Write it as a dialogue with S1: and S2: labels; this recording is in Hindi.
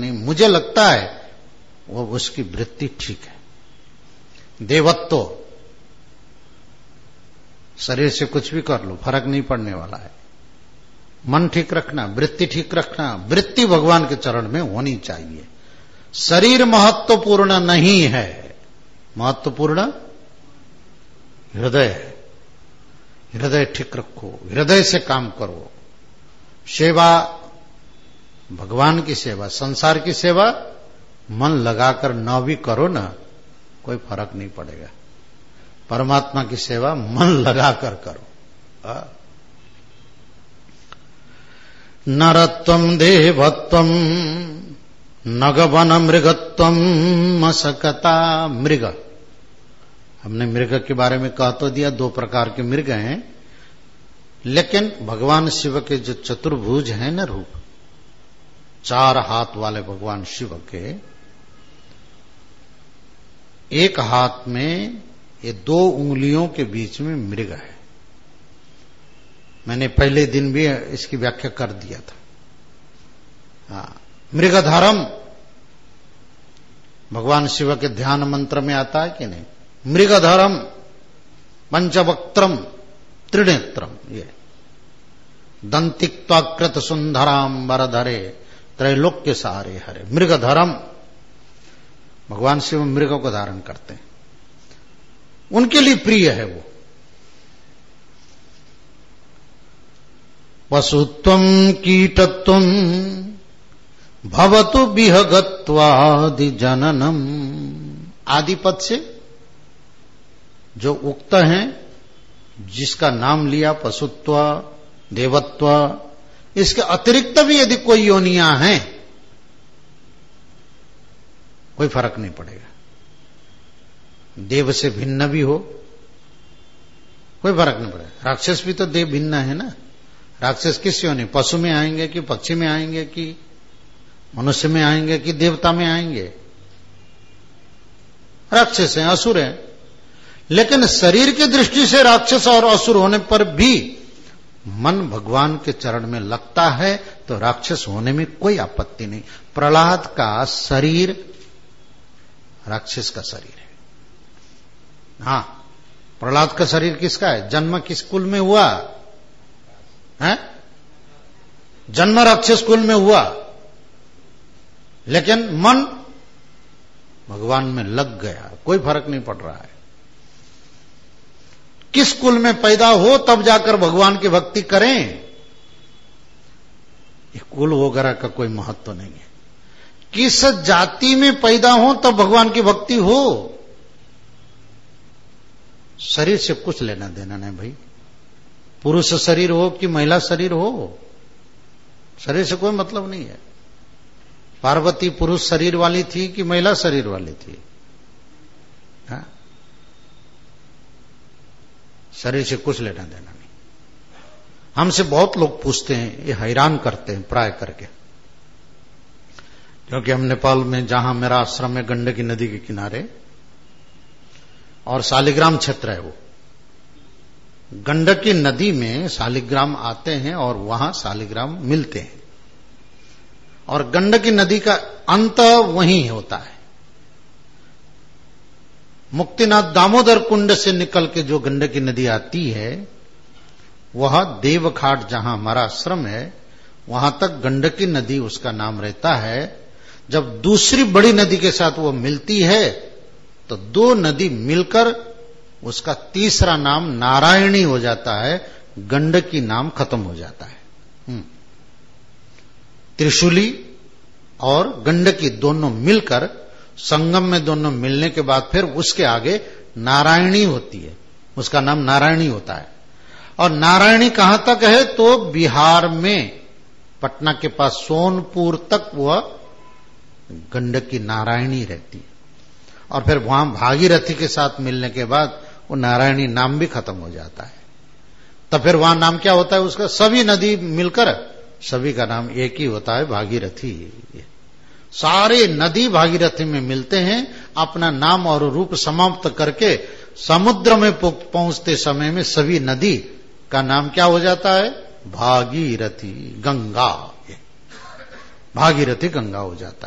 S1: नहीं, मुझे लगता है वो उसकी वृत्ति ठीक है। देवत्व, शरीर से कुछ भी कर लो फर्क नहीं पड़ने वाला है। मन ठीक रखना, वृत्ति ठीक रखना, वृत्ति भगवान के चरण में होनी चाहिए। शरीर महत्वपूर्ण नहीं है, महत्वपूर्ण हृदय है। हृदय ठीक रखो, हृदय से काम करो। सेवा, भगवान की सेवा, संसार की सेवा मन लगाकर न भी करो ना, कोई फर्क नहीं पड़ेगा। परमात्मा की सेवा मन लगाकर करो। नरत्वम देवत्वम नगवन मृगत्वम मसकता मृग। हमने मृग के बारे में कह तो दिया, 2 प्रकार के मृग हैं, लेकिन भगवान शिव के जो चतुर्भुज हैं ना रूप, 4 हाथ वाले भगवान शिव के, एक हाथ में ये 2 उंगलियों के बीच में मृग है। मैंने पहले दिन भी इसकी व्याख्या कर दिया था। हाँ, मृगधरम भगवान शिव के ध्यान मंत्र में आता है कि नहीं? मृगधरम पंचवक्त्रम त्रिनेत्रम, ये दंतिक्त्वाकृत सुंदराम वरधरे त्रैलोक्य सारे हरे। मृगधरम, भगवान शिव मृग को धारण करते हैं, उनके लिए प्रिय है वो। पशुत्वम कीटत्वम भवतु विहगत्वादि जननम। आदि पद से जो उक्त हैं, जिसका नाम लिया, पशुत्व, देवत्व, इसके अतिरिक्त भी यदि कोई योनियां हैं, कोई फर्क नहीं पड़ेगा। देव से भिन्न भी हो, कोई फर्क नहीं पड़ेगा। राक्षस भी तो देव भिन्न है ना। राक्षस किस योनि, पशु में आएंगे कि पक्षी में आएंगे कि मनुष्य में आएंगे कि देवता में आएंगे? राक्षस हैं, असुर हैं। लेकिन शरीर की दृष्टि से राक्षस और असुर होने पर भी मन भगवान के चरण में लगता है, तो राक्षस होने में कोई आपत्ति नहीं। प्रहलाद का शरीर राक्षस का शरीर है। हाँ, प्रहलाद का शरीर किसका है? जन्म किस कुल में हुआ है? जन्म राक्षस कुल में हुआ, लेकिन मन भगवान में लग गया, कोई फर्क नहीं पड़ रहा है। किस कुल में पैदा हो तब जाकर भगवान की भक्ति करें, ये कुल वगैरह का कोई महत्व नहीं है। किस जाति में पैदा हो तब भगवान की भक्ति हो, शरीर से कुछ लेना देना नहीं भाई। पुरुष शरीर हो कि महिला शरीर हो, शरीर से कोई मतलब नहीं है। पार्वती पुरुष शरीर वाली थी कि महिला शरीर वाली थी? हाँ? शरीर से कुछ लेना देना नहीं। हमसे बहुत लोग पूछते हैं, ये हैरान करते हैं प्राय करके, क्योंकि हम नेपाल में, जहां मेरा आश्रम है, गंडकी नदी के किनारे और शालिग्राम क्षेत्र है, वो गंडकी नदी में शालिग्राम आते हैं और वहां शालिग्राम मिलते हैं, और गंडकी नदी का अंत वहीं होता है। मुक्तिनाथ दामोदर कुंड से निकल के जो गंडकी नदी आती है, वह देवघाट जहां हमारा आश्रम है, वहां तक गंडकी नदी उसका नाम रहता है। जब दूसरी बड़ी नदी के साथ वो मिलती है, तो 2 नदी मिलकर उसका तीसरा नाम नारायणी हो जाता है, गंडकी नाम खत्म हो जाता है। त्रिशूली और गंडकी दोनों मिलकर संगम में, दोनों मिलने के बाद फिर उसके आगे नारायणी होती है, उसका नाम नारायणी होता है। और नारायणी कहां तक है? तो बिहार में पटना के पास सोनपुर तक वह गंडकी नारायणी रहती है, और फिर वहां भागीरथी के साथ मिलने के बाद वो नारायणी नाम भी खत्म हो जाता है। तब फिर वहां नाम क्या होता है उसका? सभी नदी मिलकर सभी का नाम एक ही होता है, भागीरथी। सारे नदी भागीरथी में मिलते हैं, अपना नाम और रूप समाप्त करके समुद्र में पहुंचते समय में सभी नदी का नाम क्या हो जाता है? भागीरथी, गंगा। भागीरथी गंगा हो जाता